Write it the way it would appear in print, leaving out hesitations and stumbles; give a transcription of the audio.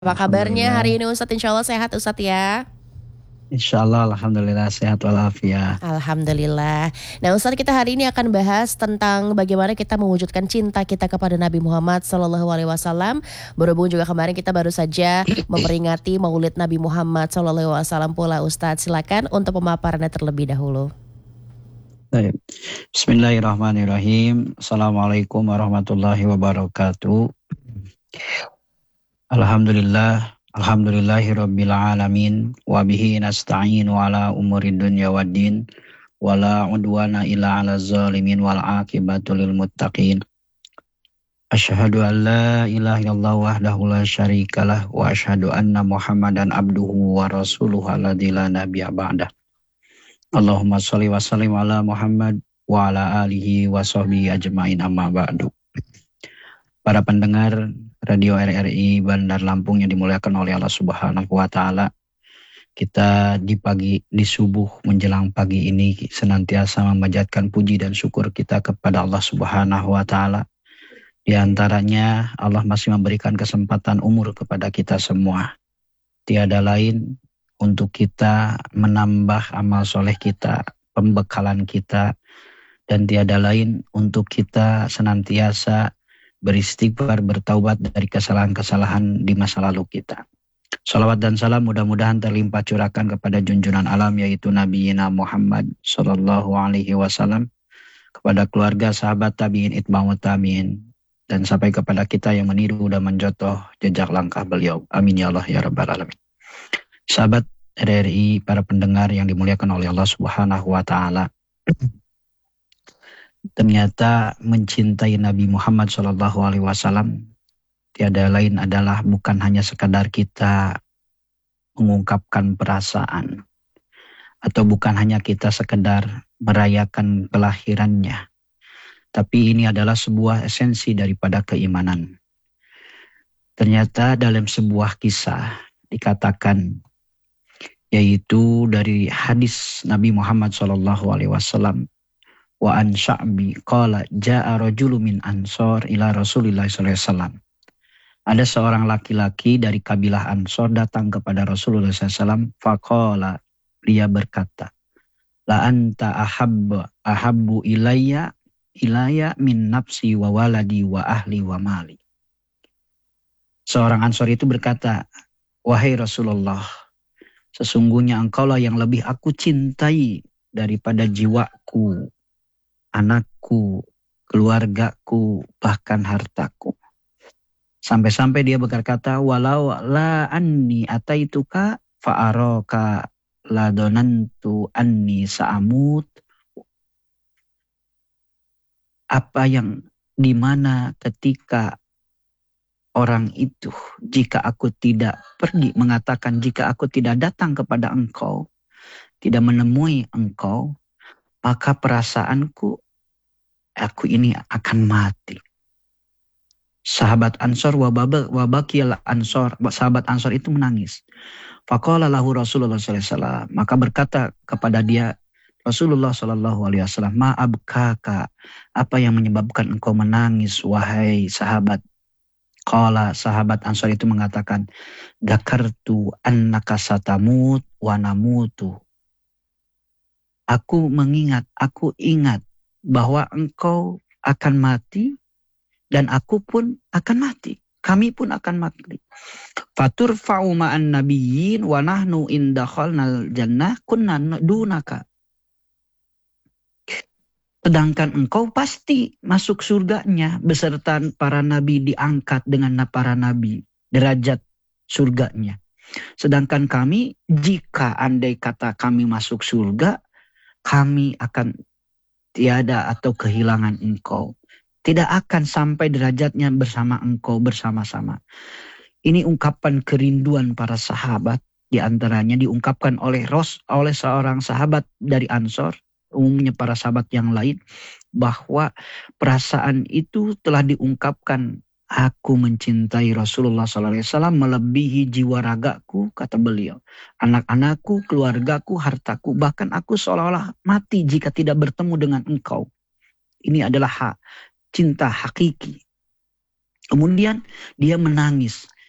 Apa kabarnya hari Alhamdulillah. ini Ustadz? Insya Allah sehat Ustadz ya. Insya Allah, Alhamdulillah sehat walafiat. Alhamdulillah. Nah Ustadz, kita hari ini akan bahas tentang bagaimana kita mewujudkan cinta kita kepada Nabi Muhammad Sallallahu Alaihi Wasallam. Berhubung juga kemarin kita baru saja memperingati Maulid Nabi Muhammad Sallallahu Alaihi Wasallam pula Ustadz. Silakan untuk pemaparannya terlebih dahulu. Baik. Bismillahirrahmanirrahim. Assalamualaikum warahmatullahi wabarakatuh. Alhamdulillah. Alhamdulillahirabbil alamin wa bihi nasta'inu ala umurid dunya waddin wala udwana illa 'alal zalimin wal 'aqibatu lil muttaqin. Asyhadu an la ilaha illallah wahdahu la syarikalah wa asyhadu anna Muhammadan abduhu wa rasuluhu alladzi la nabiyya ba'dah. Allahumma sholli wa sallim ala Muhammad wa ala alihi wa sahbihi ajmain amma ba'du. Para pendengar Radio RRI Bandar Lampung yang dimuliakan oleh Allah Subhanahu wa taala. Kita di subuh menjelang pagi ini senantiasa memanjatkan puji dan syukur kita kepada Allah Subhanahu wa taala. Di antaranya Allah masih memberikan kesempatan umur kepada kita semua. Tiada lain untuk kita menambah amal soleh kita, pembekalan kita, dan tiada lain untuk kita senantiasa beristighfar, bertaubat dari kesalahan-kesalahan di masa lalu kita. Salawat dan salam mudah-mudahan terlimpah curahkan kepada junjungan alam yaitu Nabi Muhammad Sallallahu Alaihi Wasallam, kepada keluarga, sahabat, tabiin, itba'ut tabiin, dan sampai kepada kita yang meniru dan mencontoh jejak langkah beliau. Amin ya Allah ya Rabbal Alamin. Sahabat RRI, para pendengar yang dimuliakan oleh Allah Subhanahu wa taala. Ternyata mencintai Nabi Muhammad SAW tiada lain adalah bukan hanya sekadar kita mengungkapkan perasaan, atau bukan hanya kita sekedar merayakan kelahirannya, tapi ini adalah sebuah esensi daripada keimanan. Ternyata dalam sebuah kisah dikatakan, yaitu dari hadis Nabi Muhammad SAW, wa an Sya'bi qala ja'a rajulu min ansor ila Rasulillah sallallahu alaihi wasallam. Ada seorang laki-laki dari kabilah Ansor datang kepada Rasulullah SAW. Faqala, dia berkata, la anta ahabbu ilayya min nafsi wa waladi wa ahli wa mali. Seorang Ansor itu berkata, wahai Rasulullah, sesungguhnya engkaulah yang lebih aku cintai daripada jiwaku, anakku, keluargaku, bahkan hartaku. Sampai-sampai dia berkata, walau la anni ataituka fa'araka la donantu anni sa'amut. Apa yang dimana ketika orang itu, jika aku tidak pergi, mengatakan jika aku tidak datang kepada engkau, tidak menemui engkau, maka perasaanku, aku ini akan mati. Sahabat Ansor wabakiyal Ansor, sahabat Ansor itu menangis. Faqala lahu Rasulullah sallallahu alaihi wasallam, maka berkata kepada dia Rasulullah sallallahu alaihi wasallam, ma abkaka, apa yang menyebabkan engkau menangis wahai sahabat? Qala, sahabat Ansor itu mengatakan, dakartu annaka satamut wa namutu. Aku ingat bahwa engkau akan mati dan aku pun akan mati. Kami pun akan mati. Faturfa'u ma'an nabiyyin wa nahnu in dakhalnal jannah kunna dunaka. Sedangkan engkau pasti masuk surganya beserta para nabi, diangkat dengan para nabi, derajat surganya. Sedangkan kami, jika andai kata kami masuk surga, kami akan tiada atau kehilangan engkau. Tidak akan sampai derajatnya bersama engkau bersama-sama. Ini ungkapan kerinduan para sahabat. Di antaranya diungkapkan oleh seorang sahabat dari Ansor, umumnya para sahabat yang lain, bahwa perasaan itu telah diungkapkan. Aku mencintai Rasulullah SAW melebihi jiwa ragaku, kata beliau. Anak-anakku, keluargaku, hartaku, bahkan aku seolah-olah mati jika tidak bertemu dengan engkau. Ini adalah cinta hakiki. Kemudian dia menangis.